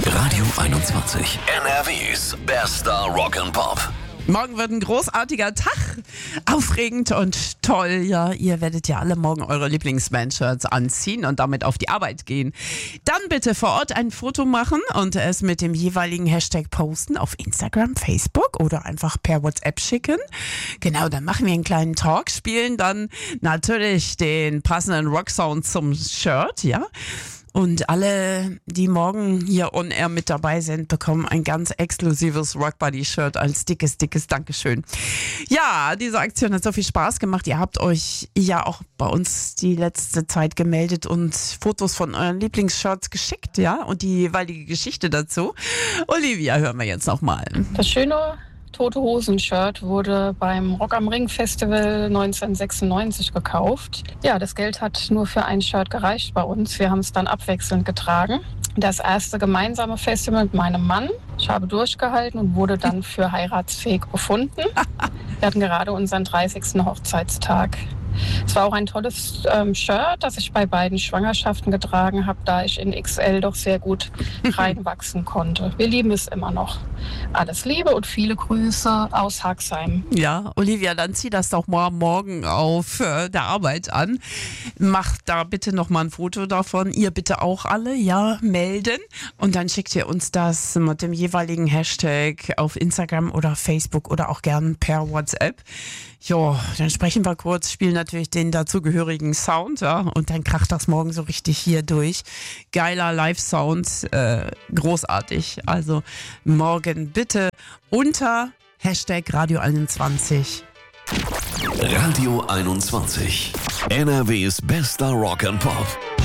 Radio 21. NRWs bester Rock'n'Pop. Morgen wird ein großartiger Tag. Aufregend und toll. Ja, ihr werdet ja alle morgen eure Lieblingsband-Shirts anziehen und damit auf die Arbeit gehen. Dann bitte vor Ort ein Foto machen und es mit dem jeweiligen Hashtag posten auf Instagram, Facebook oder einfach per WhatsApp schicken. Genau, dann machen wir einen kleinen Talk, spielen dann natürlich den passenden Rocksound zum Shirt, ja. Und alle, die morgen hier on air mit dabei sind, bekommen ein ganz exklusives Rockbuddy-Shirt als dickes Dankeschön. Ja, diese Aktion hat so viel Spaß gemacht. Ihr habt euch ja auch bei uns die letzte Zeit gemeldet und Fotos von euren Lieblingsshirts geschickt, ja? Und die jeweilige Geschichte dazu. Olivia, hören wir jetzt nochmal. Das schöne Tote Hosen-Shirt wurde beim Rock am Ring Festival 1996 gekauft. Ja, das Geld hat nur für ein Shirt gereicht bei uns. Wir haben es dann abwechselnd getragen. Das erste gemeinsame Festival mit meinem Mann. Ich habe durchgehalten und wurde dann für heiratsfähig befunden. Wir hatten gerade unseren 30. Hochzeitstag. Es war auch ein tolles Shirt, das ich bei beiden Schwangerschaften getragen habe, da ich in XL doch sehr gut reinwachsen konnte. Wir lieben es immer noch. Alles Liebe und viele Grüße aus Haxheim. Ja, Olivia, dann zieh das doch mal morgen auf der Arbeit an. Macht da bitte nochmal ein Foto davon. Ihr bitte auch alle, ja, melden. Und dann schickt ihr uns das mit dem jeweiligen Hashtag auf Instagram oder Facebook oder auch gern per WhatsApp. Jo, dann sprechen wir kurz, spielen natürlich den dazugehörigen Sound, ja, und dann kracht das morgen so richtig hier durch. Geiler Live-Sound, großartig. Also morgen bitte unter Hashtag Radio 21. Radio 21. NRWs bester Rock'n'Pop.